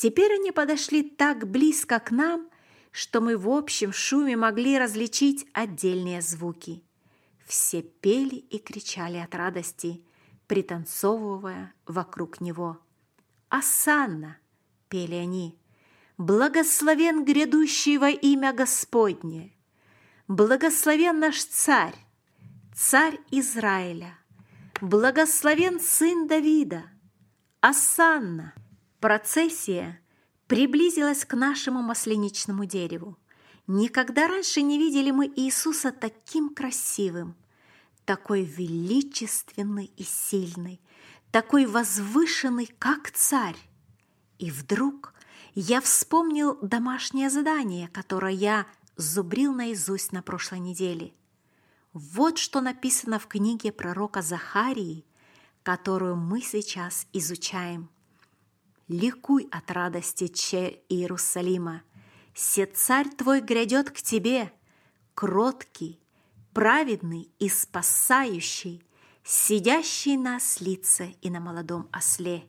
Теперь они подошли так близко к нам, что мы в общем шуме могли различить отдельные звуки. Все пели и кричали от радости, пританцовывая вокруг него. «Осанна!» – пели они. «Благословен грядущий во имя Господне! Благословен наш царь, царь Израиля! Благословен сын Давида! Осанна!» Процессия приблизилась к нашему масленичному дереву. Никогда раньше не видели мы Иисуса таким красивым, такой величественный и сильный, такой возвышенный, как царь. И вдруг я вспомнил домашнее задание, которое я зубрил наизусть на прошлой неделе. Вот что написано в книге пророка Захарии, которую мы сейчас изучаем. «Ликуй от радости, черь Иерусалима! Се царь твой грядет к тебе, кроткий, праведный и спасающий, сидящий на ослице и на молодом осле».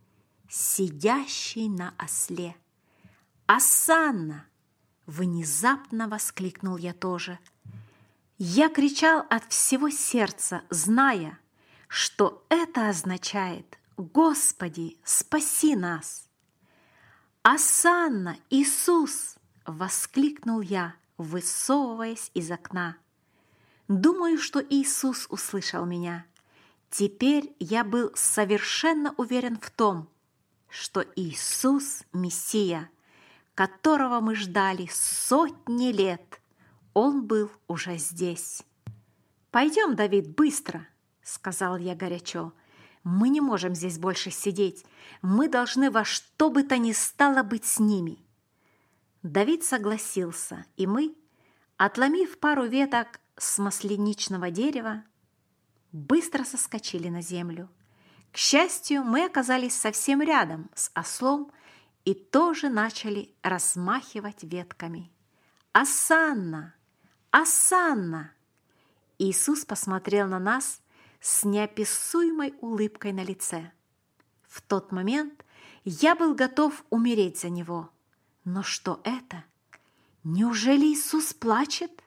Сидящий на осле. «Осанна!» – внезапно воскликнул я тоже. Я кричал от всего сердца, зная, что это означает: «Господи, спаси нас!» «Осанна, Иисус!» – воскликнул я, высовываясь из окна. Думаю, что Иисус услышал меня. Теперь я был совершенно уверен в том, что Иисус – Мессия, которого мы ждали сотни лет. Он был уже здесь. «Пойдем, Давид, быстро!» – сказал я горячо. «Мы не можем здесь больше сидеть. Мы должны во что бы то ни стало быть с ними». Давид согласился, и мы, отломив пару веток с масленичного дерева, быстро соскочили на землю. К счастью, мы оказались совсем рядом с ослом и тоже начали размахивать ветками. «Осанна! Осанна!» Иисус посмотрел на нас с неописуемой улыбкой на лице. В тот момент я был готов умереть за него. Но что это? Неужели Иисус плачет?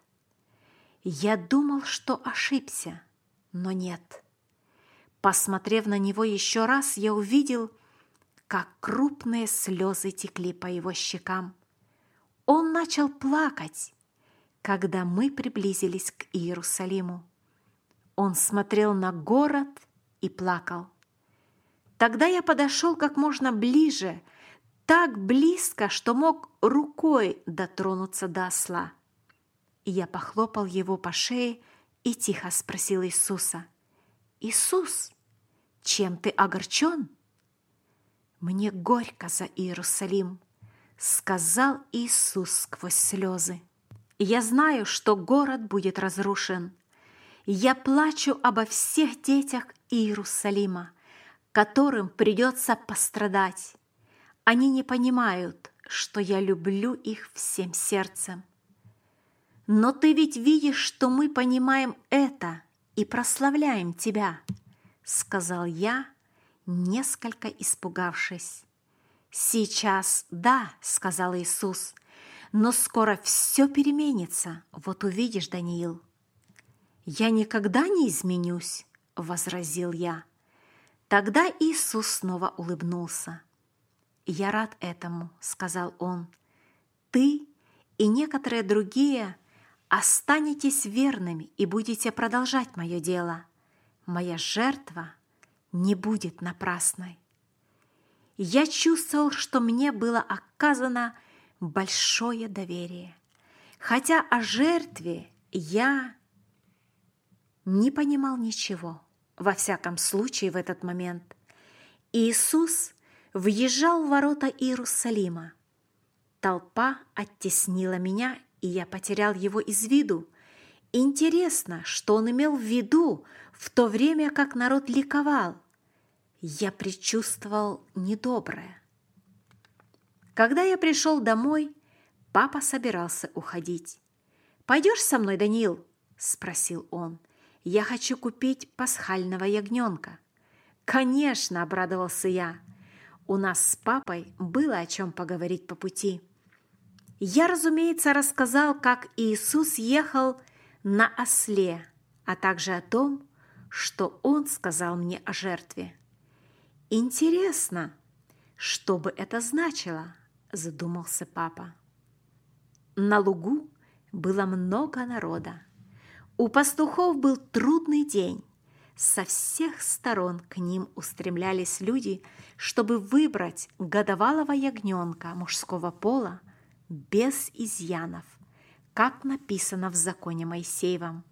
Я думал, что ошибся, но нет. Посмотрев на него еще раз, я увидел, как крупные слезы текли по его щекам. Он начал плакать, когда мы приблизились к Иерусалиму. Он смотрел на город и плакал. Тогда я подошел как можно ближе, так близко, что мог рукой дотронуться до осла. И я похлопал его по шее и тихо спросил Иисуса: «Иисус, чем ты огорчен?» «Мне горько за Иерусалим», — сказал Иисус сквозь слезы. «Я знаю, что город будет разрушен. Я плачу обо всех детях Иерусалима, которым придется пострадать. Они не понимают, что я люблю их всем сердцем. Но ты ведь видишь, что мы понимаем это и прославляем тебя», — сказал я, несколько испугавшись. «Сейчас да», — сказал Иисус, — «но скоро все переменится, вот увидишь, Даниил». «Я никогда не изменюсь», — возразил я. Тогда Иисус снова улыбнулся. «Я рад этому», — сказал Он. «Ты и некоторые другие останетесь верными и будете продолжать мое дело. Моя жертва не будет напрасной». Я чувствовал, что мне было оказано большое доверие, хотя о жертве я не понимал ничего, во всяком случае в этот момент. Иисус въезжал в ворота Иерусалима. Толпа оттеснила меня, и я потерял его из виду. Интересно, что он имел в виду в то время, как народ ликовал. Я предчувствовал недоброе. Когда я пришел домой, папа собирался уходить. «Пойдешь со мной, Даниил?» – спросил он. «Я хочу купить пасхального ягненка». «Конечно!» – обрадовался я. У нас с папой было о чем поговорить по пути. Я, разумеется, рассказал, как Иисус ехал на осле, а также о том, что Он сказал мне о жертве. «Интересно, что бы это значило?» – задумался папа. На лугу было много народа. У пастухов был трудный день. Со всех сторон к ним устремлялись люди, чтобы выбрать годовалого ягненка мужского пола без изъянов, как написано в законе Моисеевом.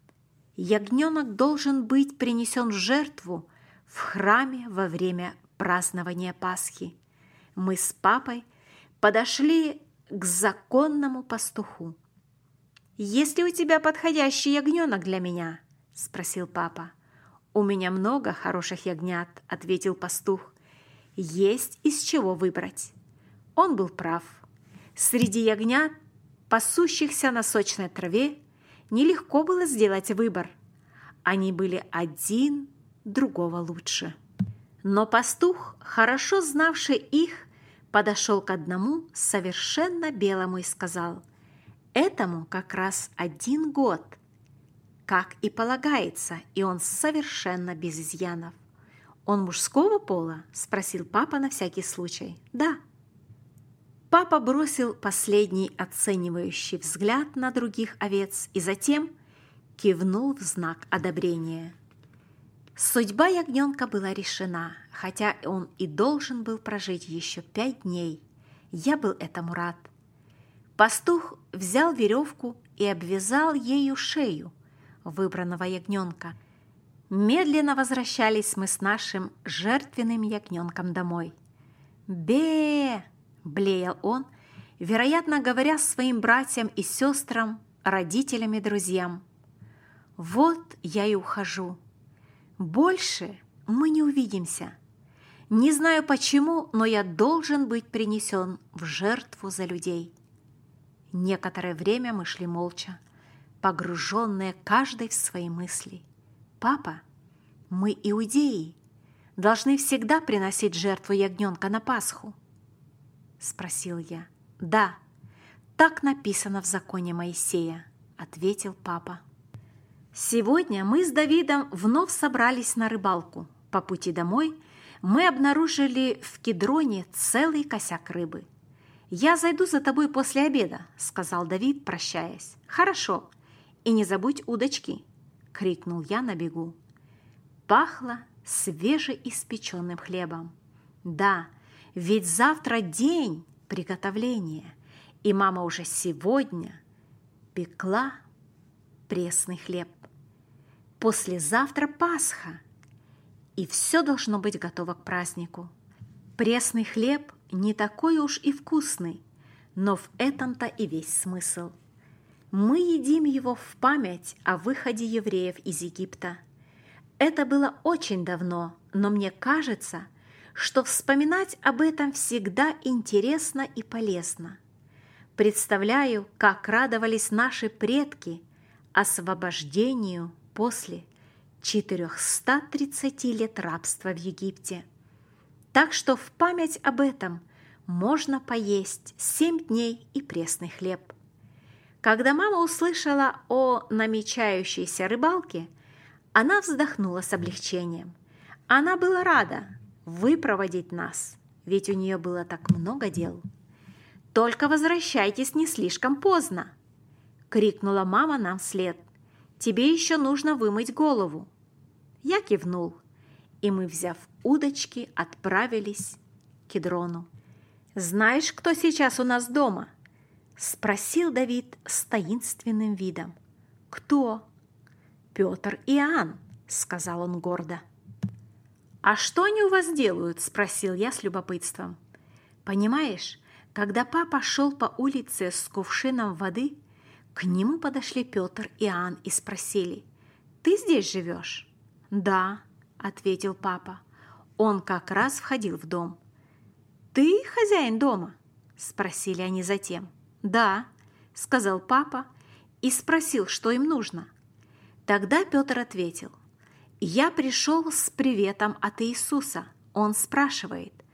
Ягненок должен быть принесен в жертву в храме во время празднования Пасхи. Мы с папой подошли к законному пастуху. «Есть ли у тебя подходящий ягненок для меня?» – спросил папа. «У меня много хороших ягнят», – ответил пастух. «Есть из чего выбрать». Он был прав. Среди ягнят, пасущихся на сочной траве, нелегко было сделать выбор. Они были один другого лучше. Но пастух, хорошо знавший их, подошел к одному совершенно белому и сказал: «Этому как раз 1 год, как и полагается, и он совершенно без изъянов». «Он мужского пола?» – спросил папа на всякий случай. «Да». Папа бросил последний оценивающий взгляд на других овец и затем кивнул в знак одобрения. Судьба ягненка была решена, хотя он и должен был прожить еще 5 дней. Я был этому рад. Пастух взял веревку и обвязал ею шею выбранного ягненка. Медленно возвращались мы с нашим жертвенным ягненком домой. «Бе!» – блеял он, вероятно, говоря своим братьям и сестрам, родителям и друзьям. «Вот я и ухожу. Больше мы не увидимся. Не знаю почему, но я должен быть принесен в жертву за людей». Некоторое время мы шли молча, погруженные каждый в свои мысли. «Папа, мы, иудеи, должны всегда приносить жертву ягненка на Пасху?» – спросил я. «Да, так написано в законе Моисея», – ответил папа. Сегодня мы с Давидом вновь собрались на рыбалку. По пути домой мы обнаружили в Кедроне целый косяк рыбы. «Я зайду за тобой после обеда», – сказал Давид, прощаясь. «Хорошо. И не забудь удочки», – крикнул я на бегу. Пахло свежеиспеченным хлебом. Да, ведь завтра день приготовления, и мама уже сегодня пекла пресный хлеб. Послезавтра Пасха, и все должно быть готово к празднику. Пресный хлеб не такой уж и вкусный, но в этом-то и весь смысл. Мы едим его в память о выходе евреев из Египта. Это было очень давно, но мне кажется, что вспоминать об этом всегда интересно и полезно. Представляю, как радовались наши предки освобождению после 430 лет рабства в Египте. Так что в память об этом можно поесть 7 дней и пресный хлеб. Когда мама услышала о намечающейся рыбалке, она вздохнула с облегчением. Она была рада выпроводить нас, ведь у нее было так много дел. «Только возвращайтесь не слишком поздно!» – крикнула мама нам вслед. «Тебе еще нужно вымыть голову». Я кивнул, и мы, взяв удочки, отправились к Кедрону. «Знаешь, кто сейчас у нас дома?» – спросил Давид с таинственным видом. «Кто?» «Петр и Иоанн», – сказал он гордо. «А что они у вас делают?» – спросил я с любопытством. «Понимаешь, когда папа шел по улице с кувшином воды, к нему подошли Петр и Иоанн и спросили: «Ты здесь живешь?» «Да», – ответил папа. Он как раз входил в дом. «Ты хозяин дома?» – спросили они затем. «Да», – сказал папа и спросил, что им нужно. Тогда Петр ответил: «Я пришел с приветом от Иисуса. Он спрашивает: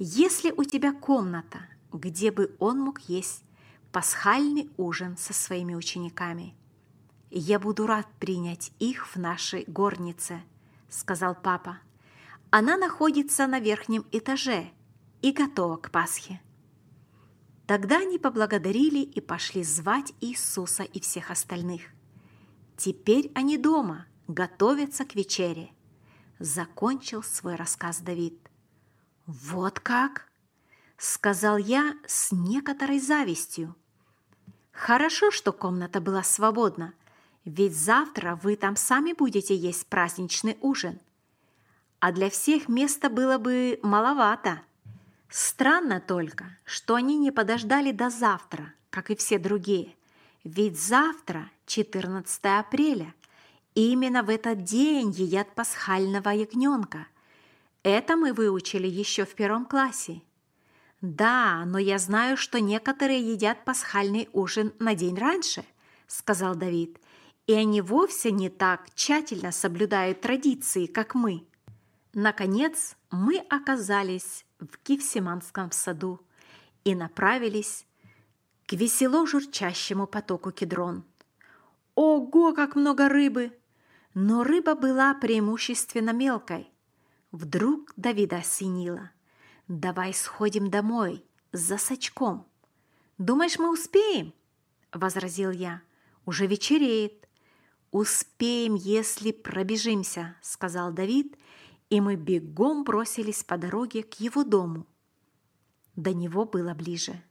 Есть ли у тебя комната, где бы он мог есть пасхальный ужин со своими учениками? Я буду рад принять их в нашей горнице, сказал папа. Она находится на верхнем этаже и готова к Пасхе. Тогда они поблагодарили и пошли звать Иисуса и всех остальных. Теперь они дома, готовятся к вечере. Закончил свой рассказ Давид. «Вот как!» – сказал я с некоторой завистью. «Хорошо, что комната была свободна, ведь завтра вы там сами будете есть праздничный ужин. А для всех места было бы маловато. Странно только, что они не подождали до завтра, как и все другие, ведь завтра 14 апреля, и именно в этот день едят пасхального ягненка. Это мы выучили еще в 1 классе. Да, но я знаю, что некоторые едят пасхальный ужин на день раньше, сказал Давид, и они вовсе не так тщательно соблюдают традиции, как мы. Наконец, мы оказались в Гефсиманском саду и направились к весело журчащему потоку Кедрон. Ого, как много рыбы! Но рыба была преимущественно мелкой. Вдруг Давида осенило. «Давай сходим домой за сачком». «Думаешь, мы успеем?» – возразил я. «Уже вечереет». «Успеем, если пробежимся», – сказал Давид, и мы бегом бросились по дороге к его дому. До него было ближе.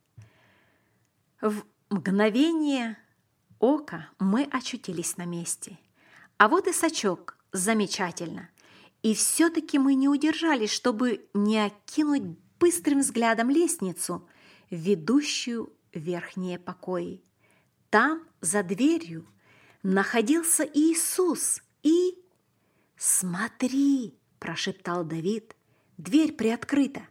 В мгновение ока мы очутились на месте. А вот и сачок. Замечательно. И все-таки мы не удержались, чтобы не окинуть быстрым взглядом лестницу, ведущую в верхние покои. Там, за дверью, находился Иисус и... «Смотри!» – прошептал Давид. «Дверь приоткрыта».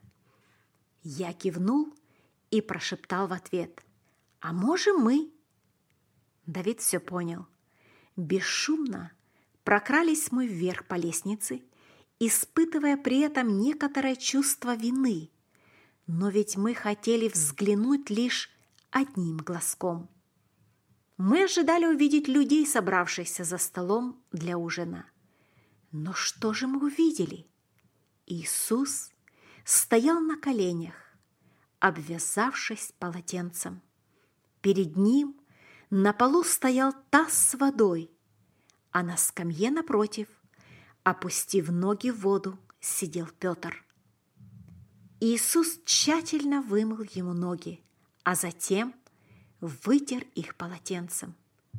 Я кивнул и прошептал в ответ. «А можем мы?» Давид все понял. Бесшумно прокрались мы вверх по лестнице, испытывая при этом некоторое чувство вины. Но ведь мы хотели взглянуть лишь одним глазком. Мы ожидали увидеть людей, собравшихся за столом для ужина. Но что же мы увидели? Иисус стоял на коленях, обвязавшись полотенцем. Перед ним на полу стоял таз с водой, а на скамье напротив, опустив ноги в воду, сидел Петр. Иисус тщательно вымыл ему ноги, а затем вытер их полотенцем.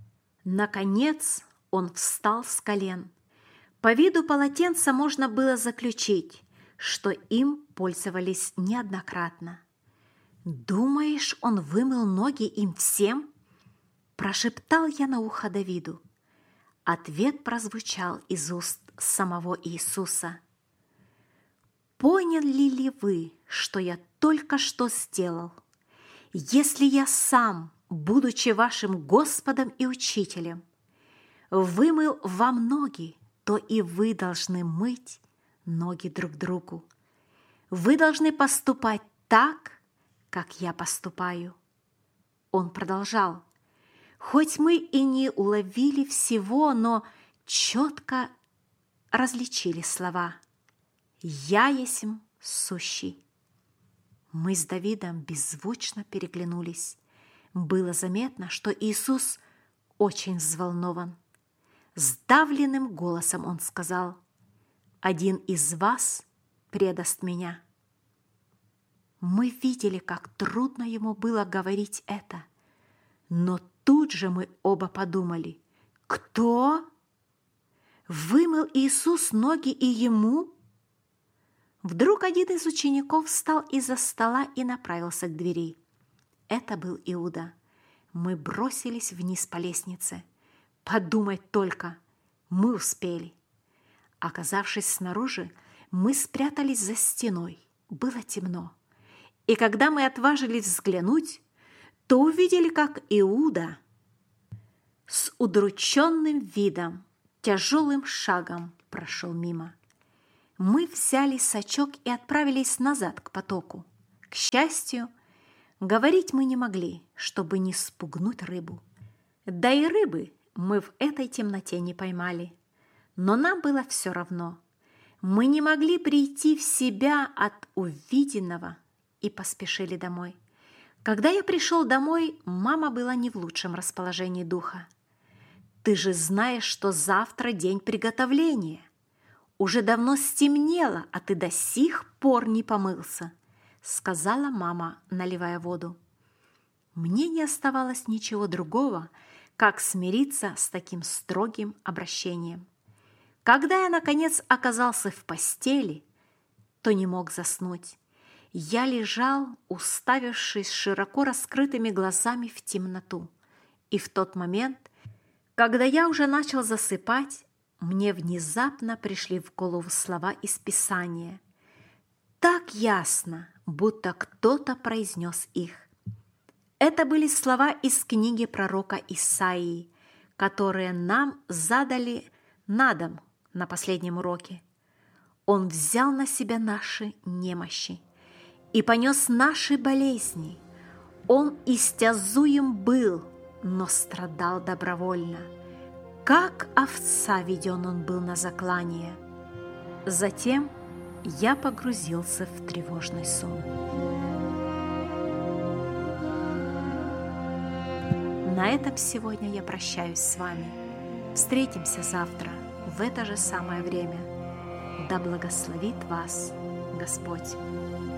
Наконец он встал с колен. По виду полотенца можно было заключить, что им пользовались неоднократно. «Думаешь, он вымыл ноги им всем?» – прошептал я на ухо Давиду. Ответ прозвучал из уст самого Иисуса. «Поняли ли вы, что я только что сделал? Если я сам, будучи вашим Господом и Учителем, вымыл вам ноги, то и вы должны мыть ноги друг другу. Вы должны поступать так, как я поступаю». Он продолжал. Хоть мы и не уловили всего, но четко различили слова «Я есмь сущий». Мы с Давидом беззвучно переглянулись. Было заметно, что Иисус очень взволнован. Сдавленным голосом он сказал: «Один из вас предаст меня». Мы видели, как трудно ему было говорить это, но тут же мы оба подумали: кто? Вымыл Иисус ноги и ему? Вдруг один из учеников встал из-за стола и направился к двери. Это был Иуда. Мы бросились вниз по лестнице. Подумать только, мы успели. Оказавшись снаружи, мы спрятались за стеной. Было темно. И когда мы отважились взглянуть, то увидели, как Иуда с удрученным видом, тяжелым шагом прошел мимо. Мы взяли сачок и отправились назад к потоку. К счастью, говорить мы не могли, чтобы не спугнуть рыбу. Да и рыбы мы в этой темноте не поймали. Но нам было все равно. Мы не могли прийти в себя от увиденного и поспешили домой. Когда я пришел домой, мама была не в лучшем расположении духа. «Ты же знаешь, что завтра день приготовления. Уже давно стемнело, а ты до сих пор не помылся», сказала мама, наливая воду. Мне не оставалось ничего другого, как смириться с таким строгим обращением. Когда я, наконец, оказался в постели, то не мог заснуть. Я лежал, уставившись широко раскрытыми глазами в темноту. И в тот момент, когда я уже начал засыпать, мне внезапно пришли в голову слова из Писания. Так ясно, будто кто-то произнес их. Это были слова из книги пророка Исаии, которые нам задали на дом на последнем уроке. Он взял на себя наши немощи и понес наши болезни. Он истязуем был, но страдал добровольно. Как овца веден он был на заклание. Затем я погрузился в тревожный сон. На этом сегодня я прощаюсь с вами. Встретимся завтра в это же самое время. Да благословит вас Господь!